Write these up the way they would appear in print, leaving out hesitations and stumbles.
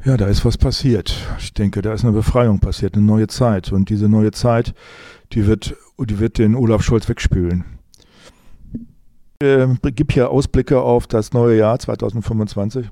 Ja, da ist was passiert. Ich denke, da ist eine Befreiung passiert, eine neue Zeit. Und diese neue Zeit, die wird den Olaf Scholz wegspülen. Gib hier Ausblicke auf das neue Jahr 2025.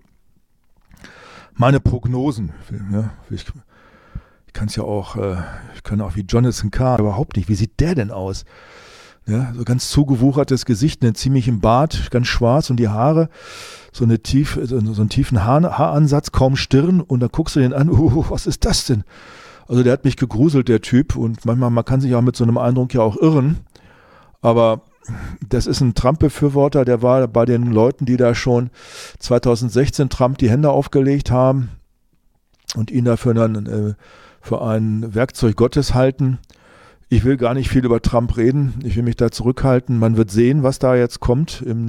Meine Prognosen. Ja, ich kann es ja auch, ich kann auch wie Jonathan Kahn, überhaupt nicht. Wie sieht der denn aus? Ja, so ganz zugewuchertes Gesicht, einen ziemlichen Bart, ganz schwarz und die Haare, so einen tiefen Haaransatz, kaum Stirn und dann guckst du den an, was ist das denn? Also der hat mich gegruselt, der Typ, und manchmal, man kann sich auch mit so einem Eindruck ja auch irren, aber das ist ein Trump-Befürworter, der war bei den Leuten, die da schon 2016 Trump die Hände aufgelegt haben und ihn dafür dann für ein Werkzeug Gottes halten. Ich will gar nicht viel über Trump reden. Ich will mich da zurückhalten. Man wird sehen, was da jetzt kommt im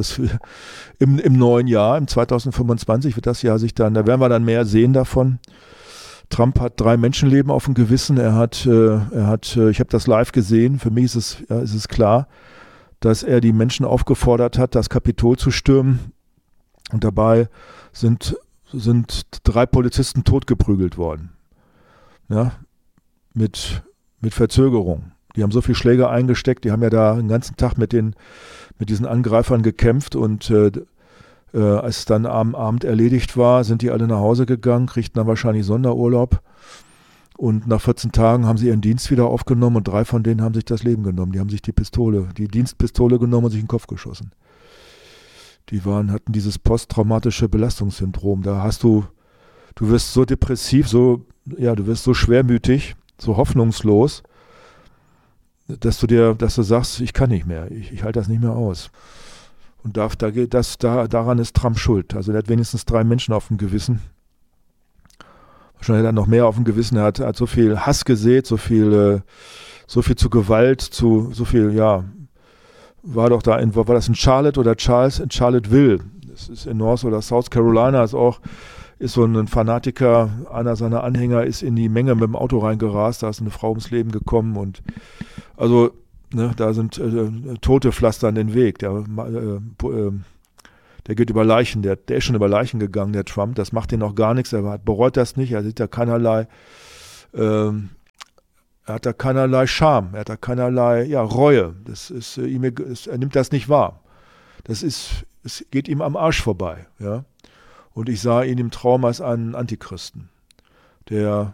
neuen Jahr, im 2025 wird das Jahr da werden wir dann mehr sehen davon. Trump hat 3 Menschenleben auf dem Gewissen. Ich habe das live gesehen. Für mich ist es klar, dass er die Menschen aufgefordert hat, das Kapitol zu stürmen. Und dabei sind 3 Polizisten totgeprügelt worden. Ja, mit Verzögerung. Die haben so viel Schläge eingesteckt, die haben ja da den ganzen Tag mit diesen Angreifern gekämpft und als es dann am Abend erledigt war, sind die alle nach Hause gegangen, kriegten dann wahrscheinlich Sonderurlaub und nach 14 Tagen haben sie ihren Dienst wieder aufgenommen und 3 von denen haben sich das Leben genommen. Die haben sich die Dienstpistole genommen und sich in den Kopf geschossen. Hatten dieses posttraumatische Belastungssyndrom. Du wirst so depressiv, du wirst so schwermütig, so hoffnungslos, dass du sagst, ich kann nicht mehr, ich halte das nicht mehr aus. Und daran ist Trump schuld. Also der hat wenigstens 3 Menschen auf dem Gewissen. Wahrscheinlich hat er noch mehr auf dem Gewissen. Er hat so viel Hass gesät, so viel zu Gewalt, so viel, war das in Charlotte oder in Charlottesville? Das ist in North oder South Carolina, ist so ein Fanatiker, einer seiner Anhänger ist in die Menge mit dem Auto reingerast, da ist eine Frau ums Leben gekommen und also da sind Tote pflastern den Weg. Der geht über Leichen, der ist schon über Leichen gegangen, der Trump, das macht ihn auch gar nichts, bereut das nicht, er sieht da keinerlei Scham, er hat da keinerlei Reue, er nimmt das nicht wahr. Es geht ihm am Arsch vorbei, ja. Und ich sah ihn im Traum als einen Antichristen, der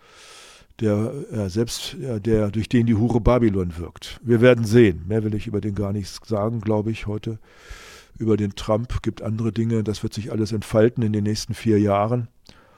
durch den die Hure Babylon wirkt. Wir werden sehen. Mehr will ich über den gar nichts sagen, glaube ich, heute. Über den Trump gibt andere Dinge. Das wird sich alles entfalten in den nächsten 4 Jahren.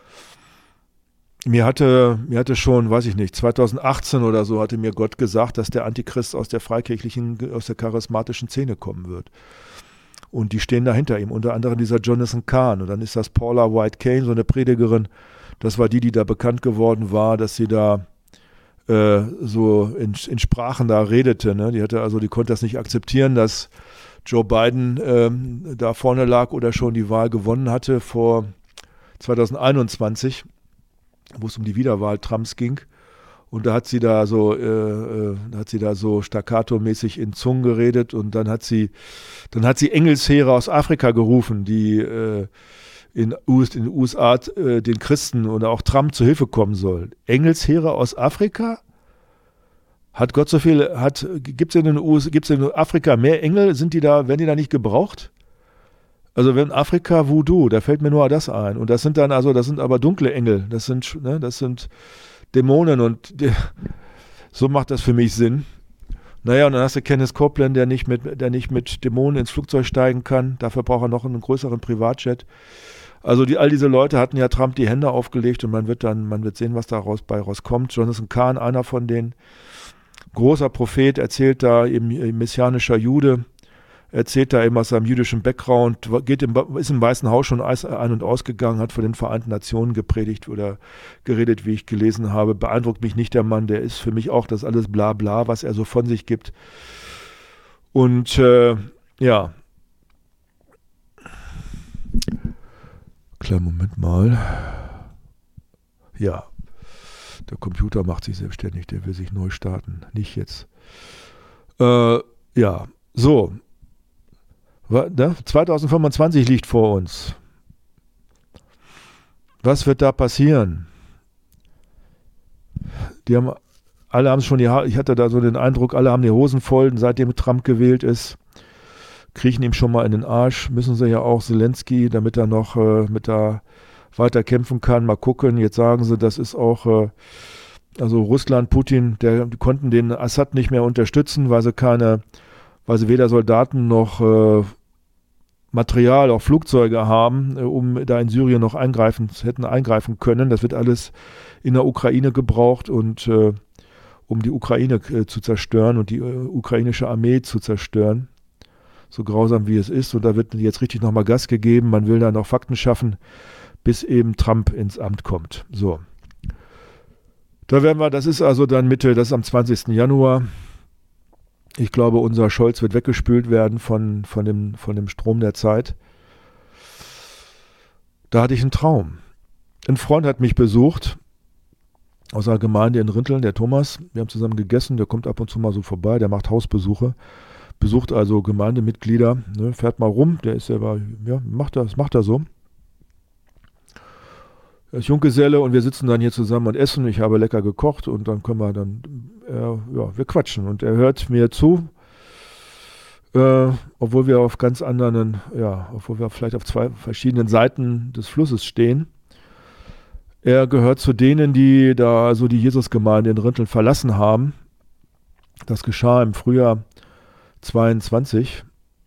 Mir hatte schon, weiß ich nicht, 2018 oder so hatte mir Gott gesagt, dass der Antichrist aus der charismatischen Szene kommen wird. Und die stehen da hinter ihm, unter anderem dieser Jonathan Kahn. Und dann ist das Paula White Cain, so eine Predigerin. Das war die da bekannt geworden war, dass sie da so in Sprachen da redete. Ne? Die konnte das nicht akzeptieren, dass Joe Biden da vorne lag oder schon die Wahl gewonnen hatte vor 2021, wo es um die Wiederwahl Trumps ging. Und da hat sie da so staccato-mäßig in Zungen geredet und dann hat sie Engelsheere aus Afrika gerufen, die in den USA den Christen oder auch Trump zu Hilfe kommen sollen. Engelsheere aus Afrika? Hat Gott so viel, gibt's in Afrika mehr Engel? Werden die da nicht gebraucht? Also wenn Afrika Voodoo, da fällt mir nur das ein. Und das sind aber dunkle Engel. Das sind Dämonen und so macht das für mich Sinn. Naja, und dann hast du Kenneth Copeland, der nicht mit Dämonen ins Flugzeug steigen kann. Dafür braucht er noch einen größeren Privatjet. Also all diese Leute hatten ja Trump die Hände aufgelegt und man wird sehen, was da rauskommt. Jonathan Kahn, einer von denen, großer Prophet, erzählt da eben messianischer Jude, erzählt da eben aus seinem jüdischen Background, ist im Weißen Haus schon ein- und ausgegangen, hat vor den Vereinten Nationen gepredigt oder geredet, wie ich gelesen habe. Beeindruckt mich nicht der Mann, der ist für mich auch das alles Blabla, was er so von sich gibt. Und kleinen Moment mal. Ja, der Computer macht sich selbstständig, der will sich neu starten, nicht jetzt. So. 2025 liegt vor uns. Was wird da passieren? Alle haben schon ich hatte da so den Eindruck, alle haben die Hosen voll, seitdem Trump gewählt ist, kriechen ihm schon mal in den Arsch, müssen sie ja auch Zelensky, damit er noch weiter kämpfen kann, mal gucken. Jetzt sagen sie, das ist auch, also Russland, Putin, die konnten den Assad nicht mehr unterstützen, weil sie weder Soldaten noch Material, auch Flugzeuge haben, um da in Syrien noch hätten eingreifen können. Das wird alles in der Ukraine gebraucht und um die Ukraine zu zerstören und die ukrainische Armee zu zerstören. So grausam wie es ist. Und da wird jetzt richtig nochmal Gas gegeben. Man will da noch Fakten schaffen, bis eben Trump ins Amt kommt. So. Da werden wir, das ist also dann das ist am 20. Januar. Ich glaube, unser Scholz wird weggespült werden von dem Strom der Zeit. Da hatte ich einen Traum. Ein Freund hat mich besucht aus einer Gemeinde in Rinteln, der Thomas. Wir haben zusammen gegessen, der kommt ab und zu mal so vorbei, der macht Hausbesuche, besucht also Gemeindemitglieder, ne, fährt mal rum, der ist selber, ja, macht er so. Er ist Junggeselle und wir sitzen dann hier zusammen und essen. Ich habe lecker gekocht und dann können wir wir quatschen. Und er hört mir zu, obwohl wir auf ganz anderen, obwohl wir vielleicht auf zwei verschiedenen Seiten des Flusses stehen. Er gehört zu denen, die da so die Jesusgemeinde in Rinteln verlassen haben. Das geschah im Frühjahr 22.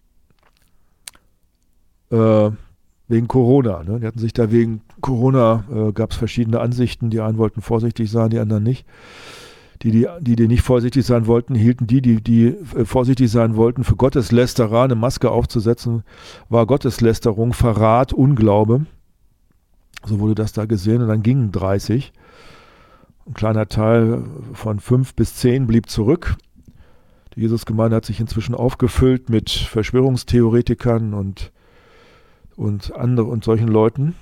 Wegen Corona. Ne? Die hatten sich da wegen Corona, gab es verschiedene Ansichten. Die einen wollten vorsichtig sein, die anderen nicht. Die nicht vorsichtig sein wollten, hielten die vorsichtig sein wollten, für Gotteslästerer eine Maske aufzusetzen, war Gotteslästerung, Verrat, Unglaube. So wurde das da gesehen und dann gingen 30. Ein kleiner Teil von 5 bis 10 blieb zurück. Die Jesusgemeinde hat sich inzwischen aufgefüllt mit Verschwörungstheoretikern und solchen Leuten.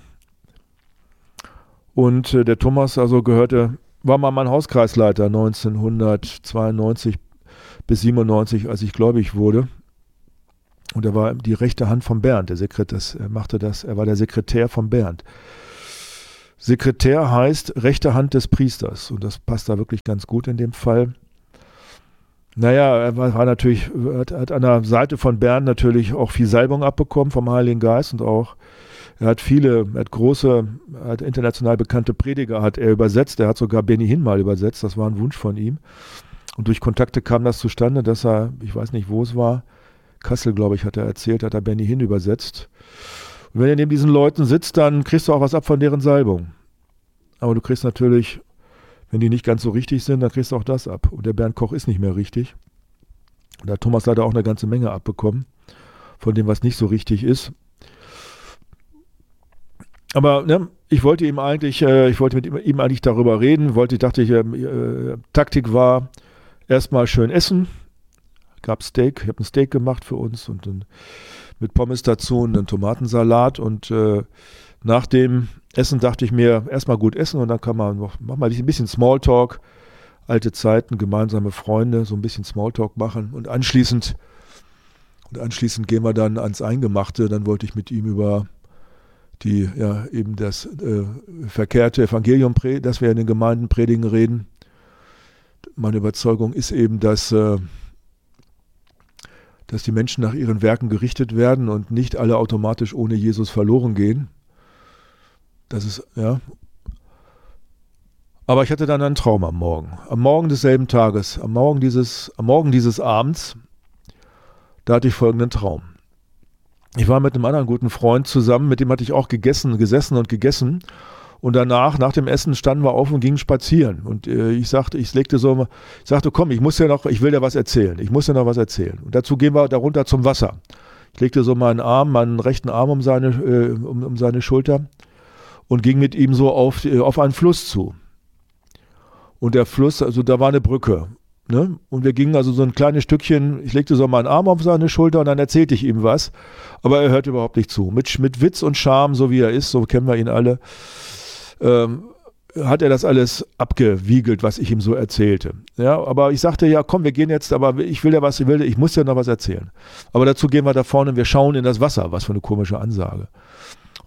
Und der Thomas also war mal mein Hauskreisleiter 1992 bis 97, als ich gläubig wurde. Und er war die rechte Hand von Bernd, er war der Sekretär von Bernd. Sekretär heißt rechte Hand des Priesters und das passt da wirklich ganz gut in dem Fall. Naja, er hat an der Seite von Bernd natürlich auch viel Salbung abbekommen vom Heiligen Geist und auch hat international bekannte Prediger hat er übersetzt. Er hat sogar Benny Hinn mal übersetzt, das war ein Wunsch von ihm. Und durch Kontakte kam das zustande, dass er, ich weiß nicht, wo es war, Kassel, glaube ich, hat er Benny Hinn übersetzt. Und wenn er neben diesen Leuten sitzt, dann kriegst du auch was ab von deren Salbung. Aber du kriegst natürlich, wenn die nicht ganz so richtig sind, dann kriegst du auch das ab. Und der Bernd Koch ist nicht mehr richtig. Da hat Thomas leider auch eine ganze Menge abbekommen, von dem, was nicht so richtig ist. Aber ne, ich wollte mit ihm eigentlich darüber reden. Taktik war, erstmal schön essen. Gab Steak, ich habe ein Steak gemacht für uns und dann mit Pommes dazu und einen Tomatensalat und nach dem Essen dachte ich mir, erstmal gut essen und dann kann man mach mal ein bisschen Smalltalk, alte Zeiten, gemeinsame Freunde, so ein bisschen Smalltalk machen und anschließend gehen wir dann ans Eingemachte, dann wollte ich mit ihm über eben das verkehrte Evangelium, das wir in den Gemeinden predigen, reden. Meine Überzeugung ist eben, dass die Menschen nach ihren Werken gerichtet werden und nicht alle automatisch ohne Jesus verloren gehen. Das ist, ja. Aber ich hatte dann einen Traum am Morgen. Am Morgen desselben Tages, am Morgen dieses Abends, da hatte ich folgenden Traum. Ich war mit einem anderen guten Freund zusammen, mit dem hatte ich auch gesessen und gegessen. Und danach, nach dem Essen, standen wir auf und gingen spazieren. Und ich sagte, komm, ich will dir was erzählen. Ich muss dir noch was erzählen. Und dazu gehen wir darunter zum Wasser. Ich legte so meinen rechten Arm um seine Schulter und ging mit ihm so auf einen Fluss zu. Und der Fluss, also da war eine Brücke. Ne? Und wir gingen also so ein kleines Stückchen, ich legte so meinen Arm auf seine Schulter und dann erzählte ich ihm was. Aber er hörte überhaupt nicht zu. Mit Witz und Charme, so wie er ist, so kennen wir ihn alle, hat er das alles abgewiegelt, was ich ihm so erzählte. Ja, aber ich sagte, ja komm, wir gehen jetzt, aber ich muss dir noch was erzählen. Aber dazu gehen wir da vorne und wir schauen in das Wasser, was für eine komische Ansage. Und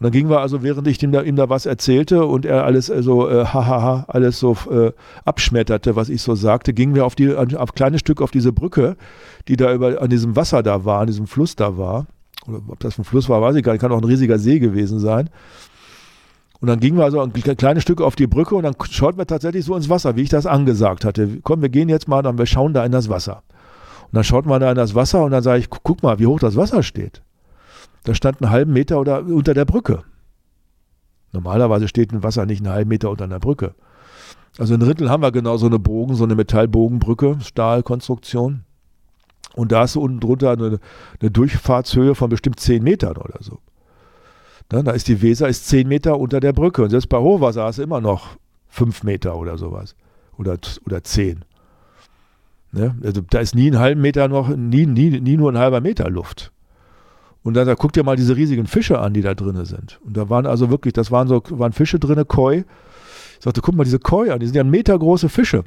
Und dann gingen wir also, während ich ihm da was erzählte und er alles alles so abschmetterte, was ich so sagte, gingen wir auf kleines Stück auf diese Brücke, die da an diesem Wasser da war, an diesem Fluss da war. Oder ob das ein Fluss war, weiß ich gar nicht, kann auch ein riesiger See gewesen sein. Und dann gingen wir also ein kleines Stück auf die Brücke und dann schauten wir tatsächlich so ins Wasser, wie ich das angesagt hatte. Komm, wir gehen jetzt mal, wir schauen da in das Wasser. Und dann schaut man da in das Wasser und dann sage ich, guck mal, wie hoch das Wasser steht. Da stand einen halben Meter unter der Brücke. Normalerweise steht ein Wasser nicht einen halben Meter unter einer Brücke. Also in Rinteln haben wir genau so eine Metallbogenbrücke, Stahlkonstruktion. Und da ist so unten drunter eine Durchfahrtshöhe von bestimmt 10 Metern oder so. Da ist die Weser 10 Meter unter der Brücke. Und selbst bei Hochwasser hast du immer noch 5 Meter oder sowas. Oder 10. Ne? Also da ist nie einen halben Meter nie nur ein halber Meter Luft. Und dann guck dir mal diese riesigen Fische an, die da drin sind. Und da waren also wirklich, waren Fische drin, Koi. Ich sagte, guck mal diese Koi an, die sind ja 1 Meter große Fische.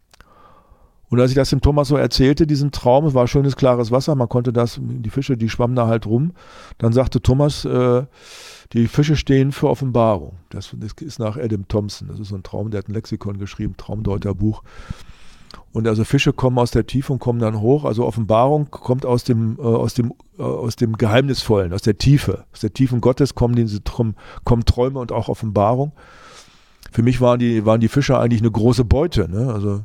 Und als ich das dem Thomas so erzählte, diesen Traum, es war schönes, klares Wasser, man konnte die Fische, die schwammen da halt rum. Dann sagte Thomas, die Fische stehen für Offenbarung. Das ist nach Adam Thompson, das ist so ein Traum, der hat ein Lexikon geschrieben, Traumdeuterbuch. Und also Fische kommen aus der Tiefe und kommen dann hoch. Also Offenbarung kommt aus dem Geheimnisvollen, aus der Tiefe. Aus der Tiefen Gottes kommen Träume und auch Offenbarung. Für mich waren die Fischer eigentlich eine große Beute. Ne? Also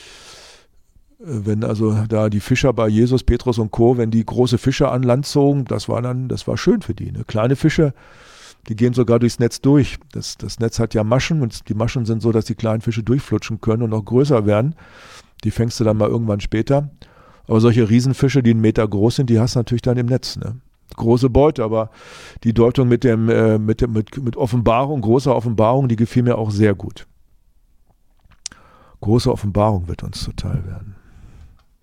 wenn also da die Fischer bei Jesus, Petrus und Co., wenn die große Fische an Land zogen, das war schön für die. Ne? Kleine Fische, die gehen sogar durchs Netz durch. Das Netz hat ja Maschen und die Maschen sind so, dass die kleinen Fische durchflutschen können und noch größer werden. Die fängst du dann mal irgendwann später. Aber solche Riesenfische, die 1 Meter groß sind, die hast du natürlich dann im Netz. Ne? Große Beute, aber die Deutung mit Offenbarung, großer Offenbarung, die gefiel mir auch sehr gut. Große Offenbarung wird uns zuteil werden.